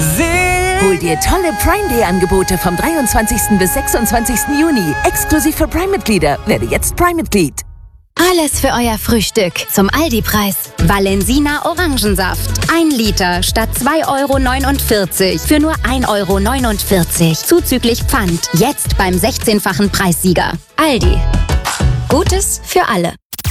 Hol dir tolle Prime Day Angebote vom 23. bis 26. Juni. Exklusiv für Prime-Mitglieder. Werde jetzt Prime-Mitglied. Alles für euer Frühstück zum Aldi-Preis. Valensina Orangensaft. 1 Liter statt 2,49 € für nur 1,49 € zuzüglich Pfand. Jetzt beim 16-fachen Preissieger. Aldi. Gutes für alle.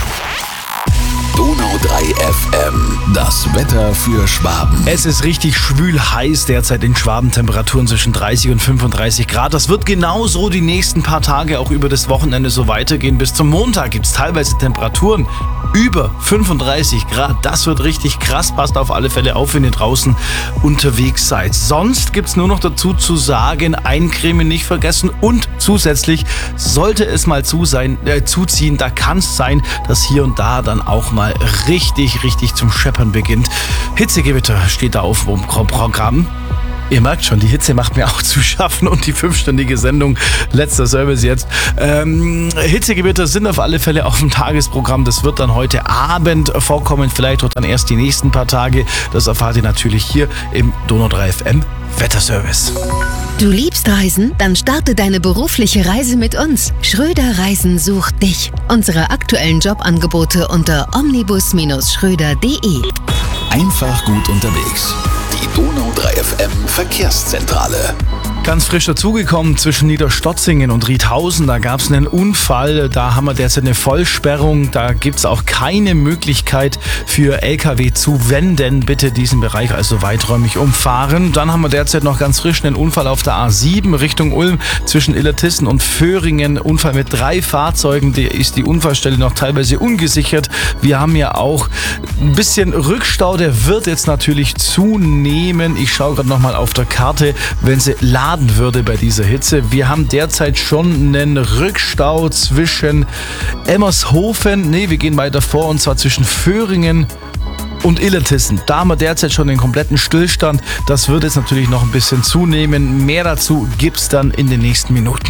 Donau 3 FM, das Wetter für Schwaben. Es ist richtig schwül heiß derzeit in Schwaben, Temperaturen zwischen 30 und 35 Grad. Das wird genauso die nächsten paar Tage auch über das Wochenende so weitergehen. Bis zum Montag gibt es teilweise Temperaturen über 35 Grad. Das wird richtig krass. Passt auf alle Fälle auf, wenn ihr draußen unterwegs seid. Sonst gibt es nur noch dazu zu sagen, eincremen nicht vergessen und zusätzlich sollte es mal zuziehen, da kann es sein, dass hier und da dann auch mal richtig zum Scheppern beginnt. Hitzegewitter steht da auf dem Programm. Ihr merkt schon, die Hitze macht mir auch zu schaffen und die 5-stündige Sendung, letzter Service jetzt. Hitzegewitter sind auf alle Fälle auf dem Tagesprogramm. Das wird dann heute Abend vorkommen, vielleicht auch dann erst die nächsten paar Tage. Das erfahrt ihr natürlich hier im Donau 3 FM Wetterservice. Du liebst Reisen? Dann starte deine berufliche Reise mit uns. Schröder Reisen sucht dich. Unsere aktuellen Jobangebote unter omnibus-schröder.de. Einfach gut unterwegs. Die Donau 3 FM Verkehrszentrale. Ganz frisch dazugekommen zwischen Niederstotzingen und Riedhausen. Da gab es einen Unfall. Da haben wir derzeit eine Vollsperrung. Da gibt es auch keine Möglichkeit für LKW zu wenden. Bitte diesen Bereich also weiträumig umfahren. Dann haben wir derzeit noch ganz frisch einen Unfall auf der A7 Richtung Ulm zwischen Illertissen und Föhringen. Unfall mit 3 Fahrzeugen. Da ist die Unfallstelle noch teilweise ungesichert. Wir haben ja auch ein bisschen Rückstau. Der wird jetzt natürlich zunehmen. Ich schaue gerade nochmal auf der Karte, wenn sie laden würde bei dieser Hitze. Wir haben derzeit schon einen Rückstau zwischen Emmershofen, wir gehen weiter vor, und zwar zwischen Föhringen und Illertissen. Da haben wir derzeit schon den kompletten Stillstand. Das wird jetzt natürlich noch ein bisschen zunehmen. Mehr dazu gibt's dann in den nächsten Minuten.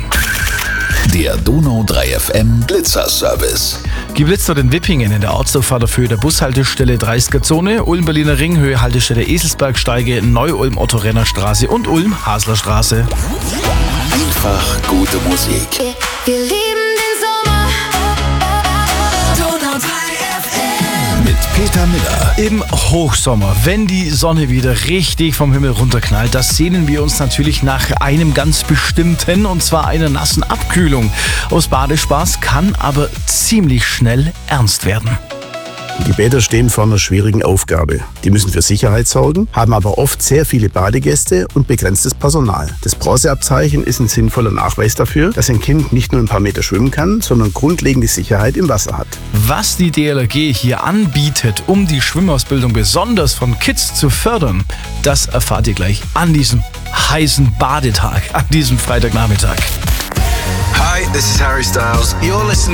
Der Donau 3 FM Blitzerservice. Geblitzt wird in Wippingen in der Ortsdurchfahrt auf Höhe der Bushaltestelle 30er-Zone, Ulm-Berliner Ring, Höhe Haltestelle Eselsbergsteige, Neu-Ulm-Otto-Renner-Straße und Ulm-Hasler-Straße. Einfach gute Musik. Wir lieben den Sommer. Donau 3 FM. Mit Peter Miller. Im Hochsommer, wenn die Sonne wieder richtig vom Himmel runterknallt, das sehnen wir uns natürlich nach einem ganz bestimmten, und zwar einer nassen Abkühlung. Aus Badespaß kann aber ziemlich schnell ernst werden. Die Bäder stehen vor einer schwierigen Aufgabe. Die müssen für Sicherheit sorgen, haben aber oft sehr viele Badegäste und begrenztes Personal. Das Bronzeabzeichen ist ein sinnvoller Nachweis dafür, dass ein Kind nicht nur ein paar Meter schwimmen kann, sondern grundlegende Sicherheit im Wasser hat. Was die DLRG hier anbietet, um die Schwimmausbildung besonders von Kids zu fördern, das erfahrt ihr gleich an diesem heißen Badetag, an diesem Freitagnachmittag. Hi, this is Harry Styles. You're listening